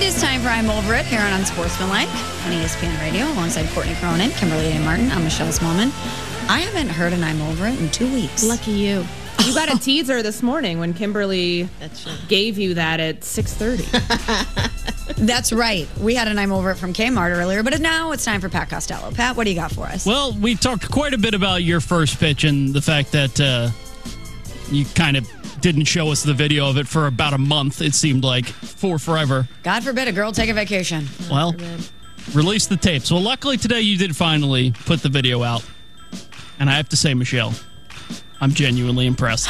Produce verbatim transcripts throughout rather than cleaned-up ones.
It is time for I'm Over It here on Unsportsmanlike on E S P N Radio alongside Courtney Cronin, Kimberly A. Martin. I'm Michelle Smallman. I haven't heard an I'm Over It in two weeks. Lucky you. You got a teaser this morning when Kimberly That's right. gave you that at six thirty. That's right. We had an I'm Over It from Kmart earlier, but now it's time for Pat Costello. Pat, what do you got for us? Well, we talked quite a bit about your first pitch and the fact that uh, you kind of didn't show us the video of it for about a month, it seemed like, for forever. God forbid a girl take a vacation. Well, release the tapes. Well, luckily today you did finally put the video out. And I have to say, Michelle, I'm genuinely impressed.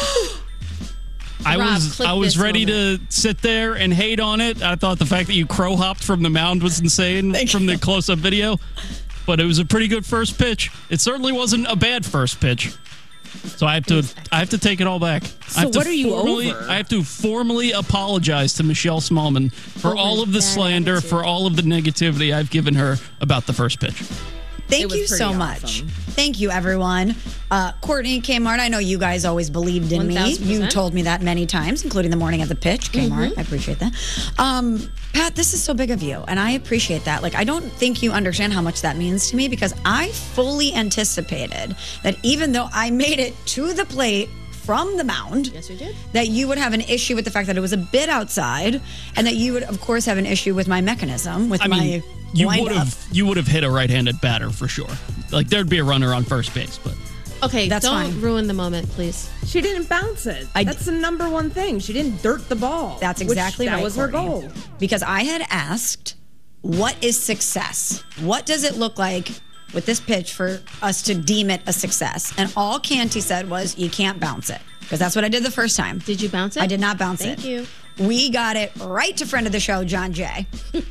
I Rob, was clip I was this ready moment. to sit there and hate on it. I thought the fact that you crow hopped from the mound was insane from the close up video, but it was a pretty good first pitch. It certainly wasn't a bad first pitch. So I have to I have to take it all back. So I have to what are you formally, over? I have to formally apologize to Michelle Smallman for Over all of the that slander, attitude. for all of the negativity I've given her about the first pitch. Thank It was you so pretty much. awesome. Thank you, everyone. Uh, Courtney, Kmart, I know you guys always believed in me. one thousand percent. You told me that many times, including the morning of the pitch, Kmart. I appreciate that. Um, Pat, this is so big of you, and I appreciate that. Like, I don't think you understand how much that means to me because I fully anticipated that even though I made it to the plate from the mound, Yes, we did. that you would have an issue with the fact that it was a bit outside, and that you would, of course, have an issue with my mechanism, with I my mean, you wind would up. have you would have hit a right-handed batter for sure. Like there'd be a runner on first base, but Okay, That's don't fine. ruin the moment, please. She didn't bounce it. I- That's the number one thing. She didn't dirt the ball. That's which- exactly right. That was her Courtney. goal. Because I had asked, what is success? What does it look like with this pitch for us to deem it a success? And all Canty said was, you can't bounce it. Because that's what I did the first time. Did you bounce it? I did not bounce Thank it. you. We got it right to friend of the show, John Jay.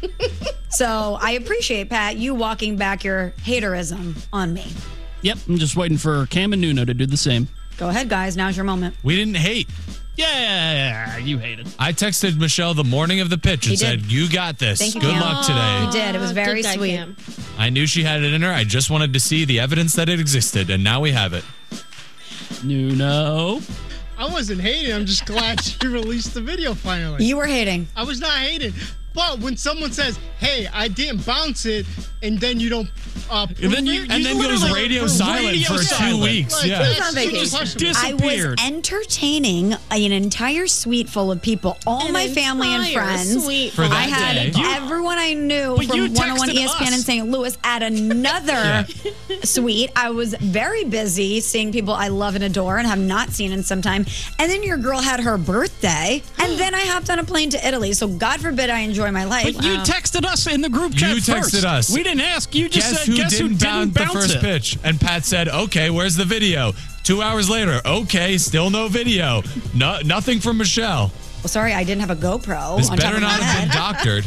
So I appreciate, Pat, you walking back your haterism on me. yep, I'm just waiting for Cam and Nuno to do the same. Go ahead, guys. Now's your moment. We didn't hate. Yeah, you hate it. I texted Michelle the morning of the pitch and He said, did. you got this. Thank you, Good Cam. luck today. You did. It was Aw, very good guy, sweet. Cam. I knew she had it in her. I just wanted to see the evidence that it existed, and now we have it. Nuno. I wasn't hating. I'm just glad she released the video finally. You were hating. I was not hating. But when someone says, hey, I didn't bounce it, and then you don't uh, And then prove you it, and then goes literally- radio for silent radio for two silent. weeks. Like, Yeah. that's He was on vacation. impossible. I was Disappeared. entertaining an entire suite full of people, all An my family and entire friends. suite For full that I had day. everyone I knew But from you one oh one texted E S P N in us. Saint Louis at another suite. I was very busy seeing people I love and adore and have not seen in some time. And then your girl had her birthday, and then I hopped on a plane to Italy. So God forbid I enjoy my life. But you texted us in the group You chat texted first. us. We didn't ask. You just Guess said, who guess didn't who bounce didn't the bounce first it? pitch? And Pat said, okay, where's the video? Two hours later, okay, still no video. No, nothing from Michelle. Well, sorry, I didn't have a GoPro This on top better of my not have head. been doctored.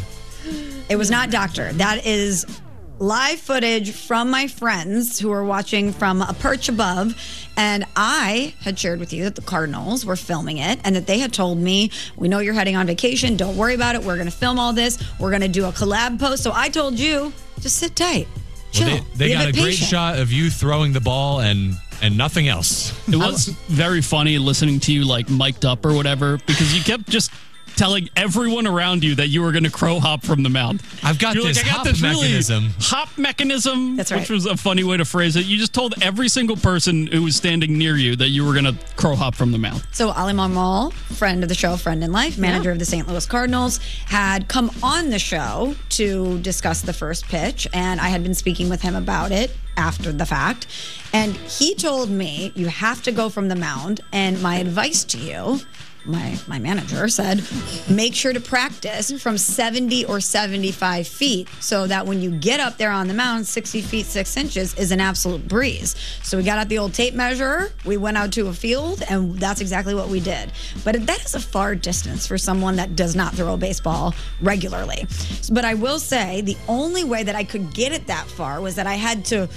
It was not doctored. That is live footage from my friends who were watching from a perch above. And I had shared with you that the Cardinals were filming it and that they had told me, we know you're heading on vacation. Don't worry about it. We're going to film all this. We're going to do a collab post. So I told you, just sit tight. Chill. Well, they they Be got bit a great patient. shot of you throwing the ball and and nothing else. It was very funny listening to you like mic'd up or whatever because you kept just telling everyone around you that you were going to crow hop from the mound. I've got You're this like, I got hop this mechanism. really hop mechanism, That's which right. was a funny way to phrase it. You just told every single person who was standing near you that you were going to crow hop from the mound. So Ali Marmol, friend of the show, friend in life, manager of the Saint Louis Cardinals, had come on the show to discuss the first pitch, and I had been speaking with him about it after the fact. And he told me, you have to go from the mound, and my advice to you, my my manager said, make sure to practice from seventy or seventy-five feet so that when you get up there on the mound, sixty feet, six inches is an absolute breeze. So we got out the old tape measure, we went out to a field, and that's exactly what we did. But that is a far distance for someone that does not throw a baseball regularly. But I will say the only way that I could get it that far was that I had to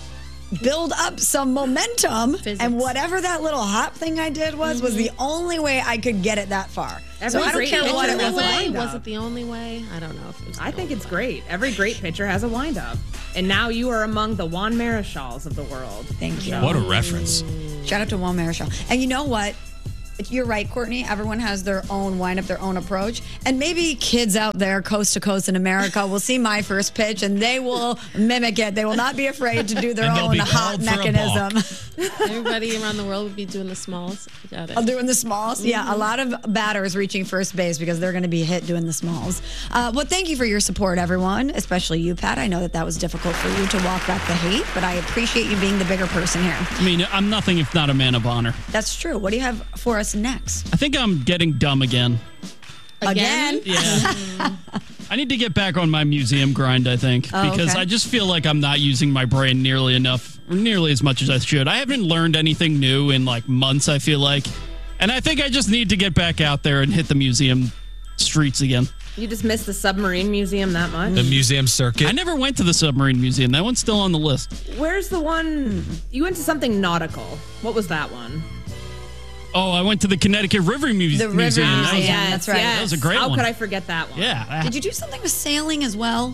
build up some momentum, Physics. and whatever that little hop thing I did was was the only way I could get it that far. Every so I don't great care pitcher what it has was a like. wind up. Was it the only way? I don't know if it was. The I think only it's way. great. Every great pitcher has a windup. And now you are among the Juan Marichals of the world. Thank you. What a reference. Shout out to Juan Marichal. And you know what? you're right, Courtney. Everyone has their own wind up, their own approach. And maybe kids out there, coast to coast in America, will see my first pitch and they will mimic it. They will not be afraid to do their And they'll own be hot called for a mechanism. Everybody around the world would be doing the smalls. Got it. I'm doing the smalls. Yeah, a lot of batters reaching first base because they're going to be hit doing the smalls. Uh, well, thank you for your support, everyone, especially you, Pat. I know that that was difficult for you to walk back the hate, but I appreciate you being the bigger person here. I mean, I'm nothing if not a man of honor. That's true. What do you have for us next? I think I'm getting dumb again. Again? Yeah. I need to get back on my museum grind, I think, Oh, because okay. I just feel like I'm not using my brain nearly enough, or nearly as much as I should. I haven't learned anything new in like months, I feel like. And I think I just need to get back out there and hit the museum streets again. You just missed the submarine museum that much? The museum circuit. I never went to the submarine museum. That one's still on the list. Where's the one? You went to something nautical. What was that one? Oh, I went to the Connecticut River Mu- The River Museum. That was, Museum. Yeah, that's right. Yes. That was a great How one. could I forget that one? yeah. Did you do something with sailing as well?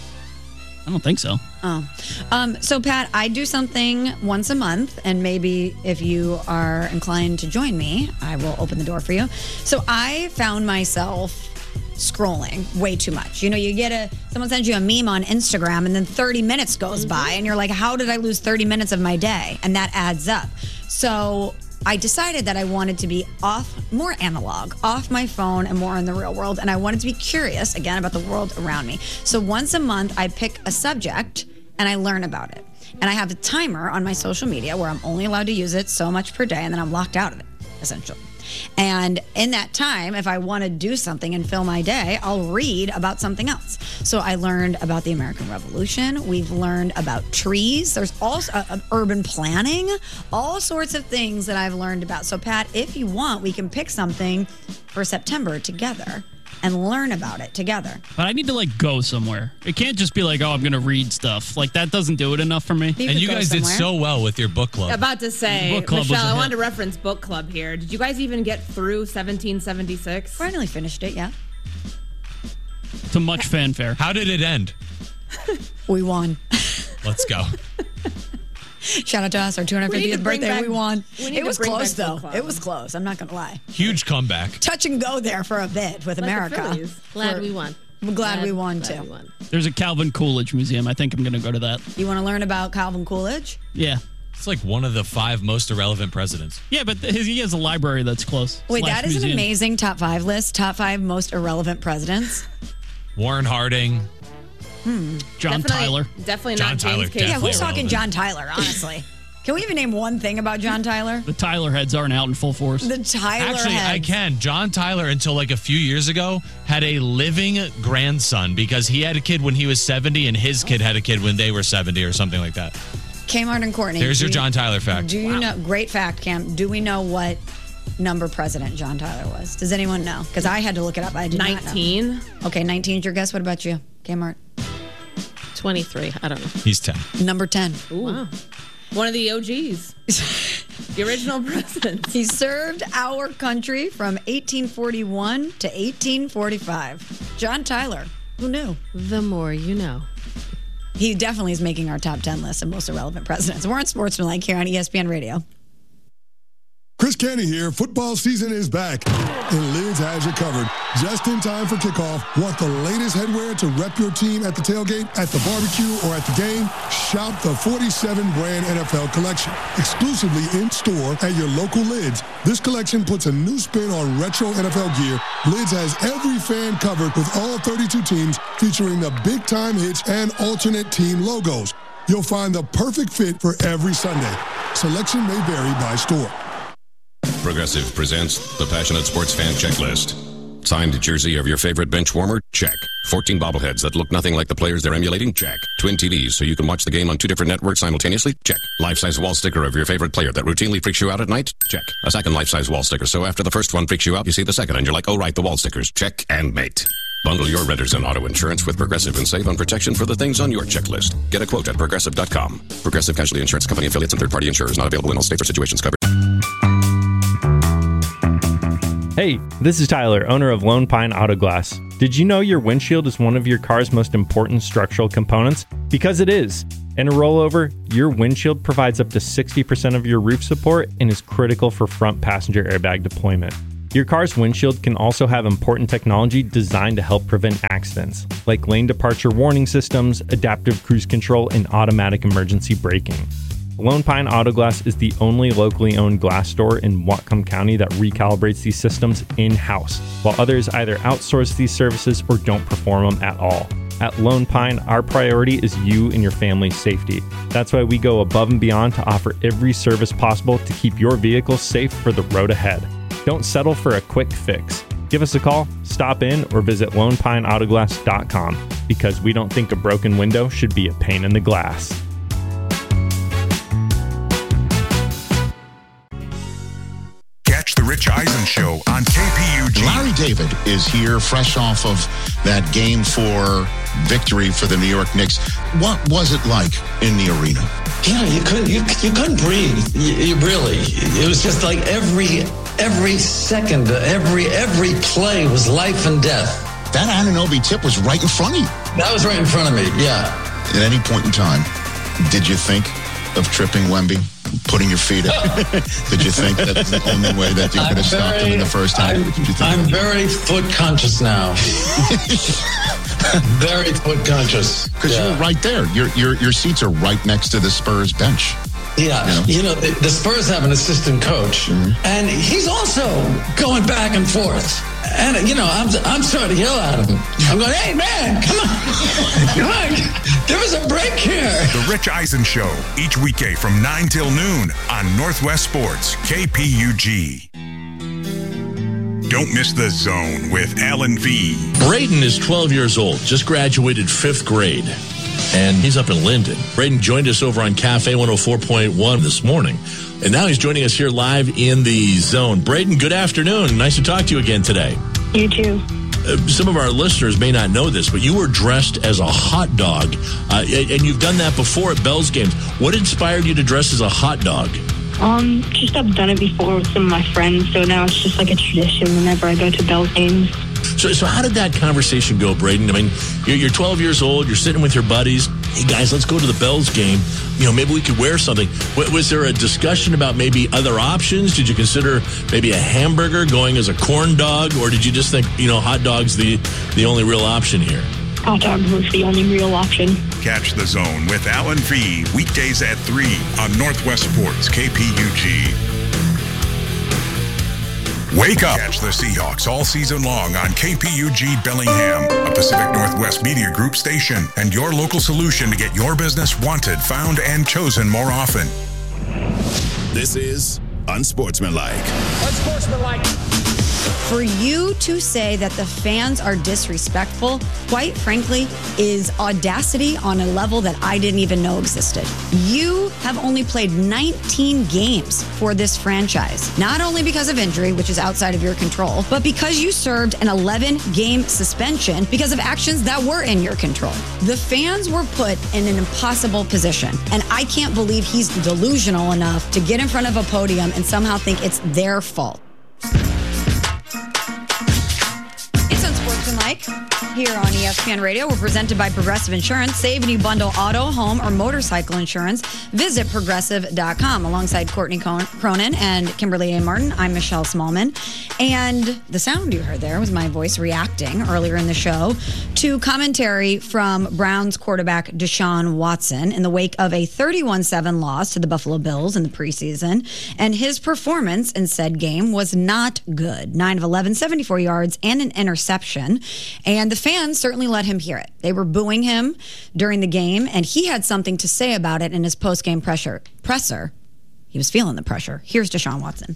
I don't think so. Oh. Um, so, Pat, I do something once a month, and maybe if you are inclined to join me, I will open the door for you. So, I found myself scrolling way too much. You know, you get a, someone sends you a meme on Instagram, and then thirty minutes goes by, and you're like, how did I lose thirty minutes of my day? And that adds up. So, I decided that I wanted to be off, more analog, off my phone and more in the real world. And I wanted to be curious, again, about the world around me. So once a month, I pick a subject and I learn about it. And I have a timer on my social media where I'm only allowed to use it so much per day, and then I'm locked out of it, essentially. And in that time, if I want to do something and fill my day, I'll read about something else. So I learned about the American Revolution. We've learned about trees. There's also uh, uh, urban planning, all sorts of things that I've learned about. So, Pat, if you want, we can pick something for September together and learn about it together. But I need to like go somewhere. It can't just be like, oh, I'm going to read stuff. Like that doesn't do it enough for me. You and could you go guys did somewhere. so well with your book club. About to say, Book club was Michelle, a I hit. wanted to reference book club here. Did you guys even get through seventeen seventy-six? Finally finished it, yeah. To much fanfare. How did it end? We won. Let's go. Shout out to us, our two hundred We need fiftieth to bring birthday. back- we won. we need It to was bring close, back though. book club. It was close. I'm not going to lie. Huge comeback. Touch and go there for a bit with Like the America. Phillies. Glad For- we won. I'm glad we won, glad too. we won. There's a Calvin Coolidge museum. I think I'm going to go to that. You want to learn about Calvin Coolidge? Yeah. It's like one of the five most irrelevant presidents. Yeah, but his, he has a library that's close. Wait, slash that is an museum. amazing top five list. Top five most irrelevant presidents. Warren Harding. John Definitely- Tyler. Definitely John not Tyler, James Case. Yeah, definitely who's talking irrelevant. John Tyler, honestly? Can we even name one thing about John Tyler? The Tyler heads aren't out in full force. The Tyler Actually, I heads. can. John Tyler, until like a few years ago, had a living grandson because he had a kid when he was seventy and his kid had a kid when they were seventy or something like that. Kmart and Courtney. There's do your you- John Tyler fact. Do you know? Great fact, Cam. Do we know what number president John Tyler was? Does anyone know? Because I had to look it up. I did nineteen. not know. Okay, nineteen is your guess. What about you, Kmart? twenty-three. I don't know. He's ten. Number ten. Wow. One of the O Gs. The original presidents. He served our country from eighteen forty-one to eighteen forty-five. John Tyler. Who knew? The more you know. He definitely is making our top ten list of most irrelevant presidents. We're on Sportsmanlike here on E S P N Radio. Chris Canty here. Football season is back, and Lids has you covered. Just in time for kickoff. Want the latest headwear to rep your team at the tailgate, at the barbecue, or at the game? Shop the forty-seven brand N F L collection. Exclusively in-store at your local Lids. This collection puts a new spin on retro N F L gear. Lids has every fan covered with all thirty-two teams, featuring the big-time hits and alternate team logos. You'll find the perfect fit for every Sunday. Selection may vary by store. Progressive presents the Passionate Sports Fan Checklist. Signed jersey of your favorite bench warmer? Check. fourteen bobbleheads that look nothing like the players they're emulating? Check. Twin T Vs so you can watch the game on two different networks simultaneously? Check. Life-size wall sticker of your favorite player that routinely freaks you out at night? Check. A second life-size wall sticker so after the first one freaks you out, you see the second and you're like, oh right, the wall stickers. Check and mate. Bundle your renters and auto insurance with Progressive and save on protection for the things on your checklist. Get a quote at Progressive dot com. Progressive Casualty Insurance Company affiliates and third-party insurers not available in all states or situations covered. Hey, this is Tyler, owner of Lone Pine Auto Glass. Did you know your windshield is one of your car's most important structural components? Because it is. In a rollover, your windshield provides up to sixty percent of your roof support and is critical for front passenger airbag deployment. Your car's windshield can also have important technology designed to help prevent accidents, like lane departure warning systems, adaptive cruise control, and automatic emergency braking. Lone Pine Auto Glass is the only locally owned glass store in Whatcom County that recalibrates these systems in-house, while others either outsource these services or don't perform them at all. At Lone Pine, our priority is you and your family's safety. That's why we go above and beyond to offer every service possible to keep your vehicle safe for the road ahead. Don't settle for a quick fix. Give us a call, stop in, or visit lone pine auto glass dot com because we don't think a broken window should be a pain in the glass. Catch the Rich Eisen Show on K P U G. Larry David is here fresh off of that game four victory for the New York Knicks. What was it like in the arena? Yeah, you couldn't you, you couldn't breathe. You, you really. It was just like every every second, every every play was life and death. That Anunoby tip was right in front of you. That was right in front of me. Yeah. At any point in time, did you think of tripping Wemby? Putting your feet up. Did you think that was the only way that you could have stopped him in the first half? I'm, Did you think I'm very foot conscious now. Very foot conscious. Because yeah. you're right there. Your your your seats are right next to the Spurs bench. Yeah, you know, you know the, the Spurs have an assistant coach, mm-hmm. and he's also going back and forth. And, you know, I'm I'm starting to yell at him. I'm going, hey, man, come on. Come on. Give us a break here. The Rich Eisen Show, each weekday from nine till noon on Northwest Sports, K P U G. Don't miss The Zone with Alan V. Braden is twelve years old, just graduated fifth grade, and he's up in Linden. Braden joined us over on Cafe one oh four point one this morning, and now he's joining us here live in The Zone. Braden, good afternoon. Nice to talk to you again today. You too. Uh, some of our listeners may not know this, but you were dressed as a hot dog, uh, and you've done that before at Bell's games. What inspired you to dress as a hot dog? Um, just I've done it before with some of my friends, so now it's just like a tradition whenever I go to Bell's games. So, so how did that conversation go, Braden? I mean, you're, you're twelve years old. You're sitting with your buddies. Hey, guys, let's go to the Bells game. You know, maybe we could wear something. W- was there a discussion about maybe other options? Did you consider maybe a hamburger going as a corn dog? Or did you just think, you know, hot dog's the, the only real option here? Hot dog was the only real option. Catch The Zone with Alan V. Weekdays at three on Northwest Sports, K P U G. Wake up. Catch the Seahawks all season long on K P U G Bellingham, a Pacific Northwest Media Group station, and your local solution to get your business wanted, found, and chosen more often. This is Unsportsmanlike. Unsportsmanlike. For you to say that the fans are disrespectful, quite frankly, is audacity on a level that I didn't even know existed. You have only played nineteen games for this franchise, not only because of injury, which is outside of your control, but because you served an eleven-game suspension because of actions that were in your control. The fans were put in an impossible position, and I can't believe he's delusional enough to get in front of a podium and somehow think it's their fault. Like here on E S P N Radio, we're presented by Progressive Insurance. Save when you bundle auto, home, or motorcycle insurance. Visit progressive dot com. Alongside Courtney Cronin and Kimberly A. Martin, I'm Michelle Smallman. And the sound you heard there was my voice reacting earlier in the show to commentary from Browns quarterback Deshaun Watson in the wake of a thirty-one seven loss to the Buffalo Bills in the preseason. And his performance in said game was not good. nine of eleven, seventy-four yards, and an interception. And the fans certainly let him hear it. They were booing him during the game, and he had something to say about it in his post-game pressure, presser. He was feeling the pressure. Here's Deshaun Watson.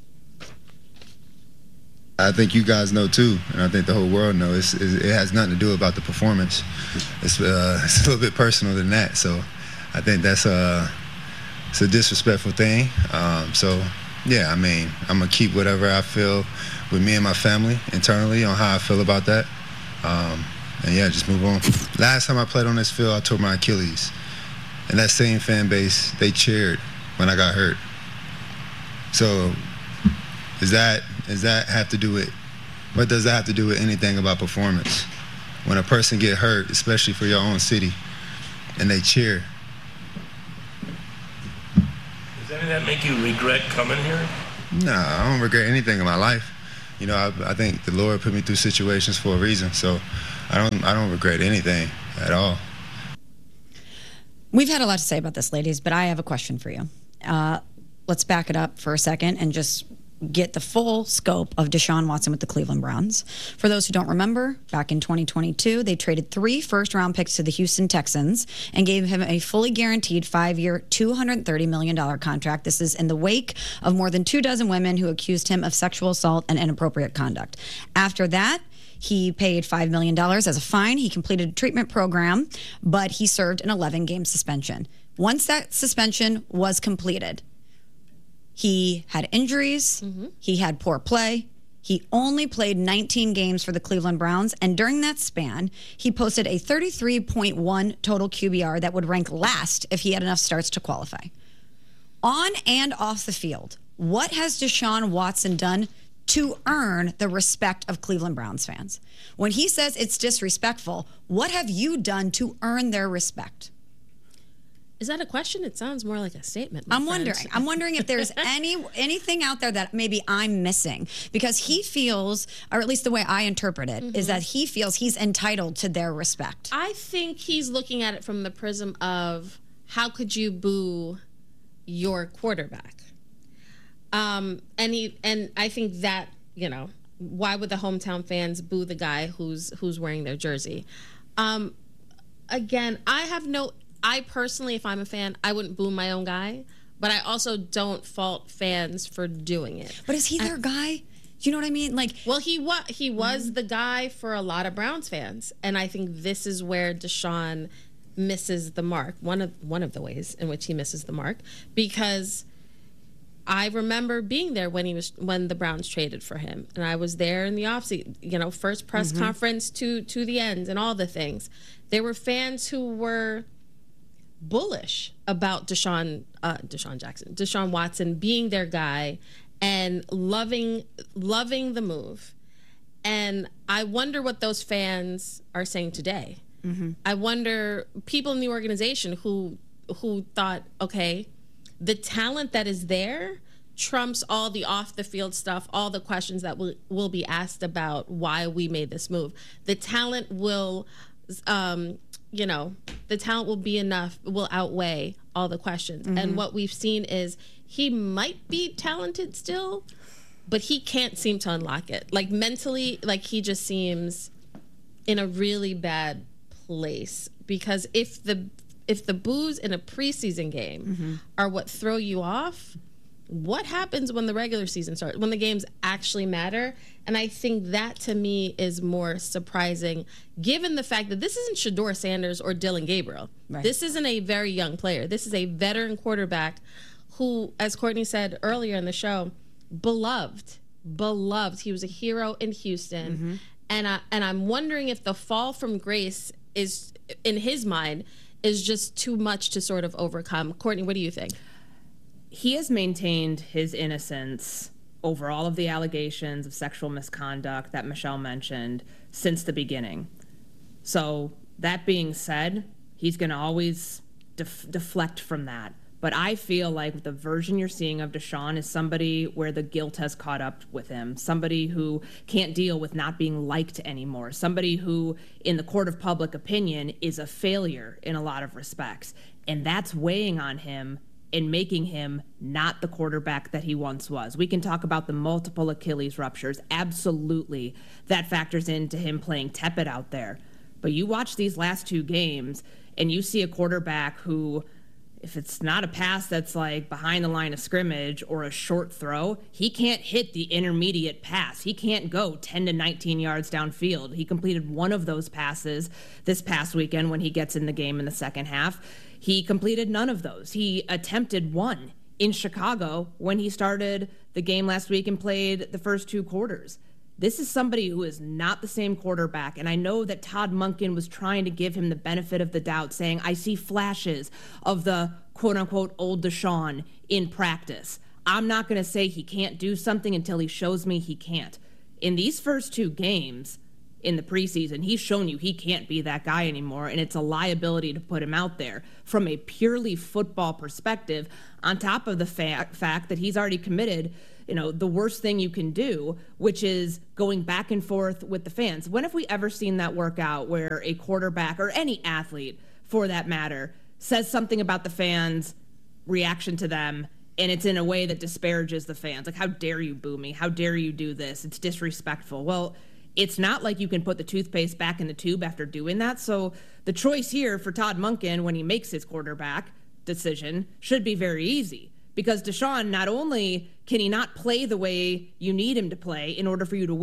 I think you guys know, too, and I think the whole world knows, it's, it has nothing to do about the performance. It's, uh, it's a little bit personal than that. So I think that's a, it's a disrespectful thing. Um, so, yeah, I mean, I'm going to keep whatever I feel with me and my family internally on how I feel about that. Um, and yeah, just move on. Last time I played on this field, I tore my Achilles. And that same fan base, they cheered when I got hurt. So does that, does that have to do with, what does that have to do with anything about performance? When a person get hurt, especially for your own city, and they cheer, anything that make you regret coming here? No, I don't regret anything in my life. You know, I, I think the Lord put me through situations for a reason, so I don't I don't regret anything at all. We've had a lot to say about this, ladies, but I have a question for you. Uh, let's back it up for a second and just get the full scope of Deshaun Watson with the Cleveland Browns. For those who don't remember, back in twenty twenty-two, they traded three first-round picks to the Houston Texans and gave him a fully guaranteed five-year, two hundred thirty million dollars contract. This is in the wake of more than two dozen women who accused him of sexual assault and inappropriate conduct. After that, he paid five million dollars as a fine. He completed a treatment program, but he served an eleven-game suspension. Once that suspension was completed, he had injuries. Mm-hmm. He had poor play. He only played nineteen games for the Cleveland Browns, and during that span, he posted a thirty-three point one total Q B R that would rank last if he had enough starts to qualify. On and off the field, what has Deshaun Watson done to earn the respect of Cleveland Browns fans? When he says it's disrespectful, what have you done to earn their respect? Is that a question? It sounds more like a statement. I'm friend. wondering. I'm wondering if there's any anything out there that maybe I'm missing, because he feels, or at least the way I interpret it, mm-hmm. is that he feels he's entitled to their respect. I think he's looking at it from the prism of how could you boo your quarterback? Um, and he and I think that, you know, why would the hometown fans boo the guy who's who's wearing their jersey? Um, again, I have no. I personally, if I'm a fan, I wouldn't boo my own guy, but I also don't fault fans for doing it. But is he their I, guy? Do you know what I mean? Like, well, he wa- he was mm-hmm. the guy for a lot of Browns fans, and I think this is where Deshaun misses the mark. One of one of the ways in which he misses the mark, because I remember being there when he was when the Browns traded for him, and I was there in the offseason, you know, first press mm-hmm. conference to to the end, and all the things. There were fans who were bullish about Deshaun, uh, Deshaun Jackson, Deshaun Watson being their guy and loving, loving the move. And I wonder what those fans are saying today. Mm-hmm. I wonder people in the organization who, who thought, okay, the talent that is there trumps all the off the field stuff, all the questions that will, will be asked about why we made this move. The talent will, um, you know, the talent will be enough, will outweigh all the questions. Mm-hmm. And what we've seen is he might be talented still, but he can't seem to unlock it. Like mentally, like he just seems in a really bad place, because if the if the boos in a preseason game mm-hmm. are what throw you off, what happens when the regular season starts, when the games actually matter? And I think that, to me, is more surprising, given the fact that this isn't Shedeur Sanders or Dylan Gabriel. Right. This isn't a very young player. This is a veteran quarterback who, as Courtney said earlier in the show, beloved, beloved. He was a hero in Houston. Mm-hmm. And, I, and I'm wondering if the fall from grace is, in his mind, is just too much to sort of overcome. Courtney, what do you think? He has maintained his innocence over all of the allegations of sexual misconduct that Michelle mentioned since the beginning. So that being said, he's going to always def- deflect from that. But I feel like the version you're seeing of Deshaun is somebody where the guilt has caught up with him, somebody who can't deal with not being liked anymore, somebody who, in the court of public opinion, is a failure in a lot of respects. And that's weighing on him in making him not the quarterback that he once was. We can talk about the multiple Achilles ruptures. Absolutely, that factors into him playing tepid out there. But you watch these last two games, and you see a quarterback who, if it's not a pass that's like behind the line of scrimmage or a short throw, he can't hit the intermediate pass. He can't go ten to nineteen yards downfield. He completed one of those passes this past weekend when he gets in the game in the second half. He completed none of those. He attempted one in Chicago when he started the game last week and played the first two quarters. This is somebody who is not the same quarterback, and I know that Todd Monken was trying to give him the benefit of the doubt, saying, I see flashes of the quote-unquote old Deshaun in practice. I'm not going to say he can't do something until he shows me he can't. In these first two games, in the preseason. He's shown you he can't be that guy anymore, and it's a liability to put him out there from a purely football perspective, on top of the fa- fact that he's already committed, you know, the worst thing you can do, which is going back and forth with the fans. When have we ever seen that work out where a quarterback, or any athlete for that matter, says something about the fans' reaction to them, and it's in a way that disparages the fans? Like, how dare you boo me? How dare you do this? It's disrespectful. Well, it's not like you can put the toothpaste back in the tube after doing that. So the choice here for Todd Monken when he makes his quarterback decision should be very easy, because Deshaun, not only can he not play the way you need him to play in order for you to win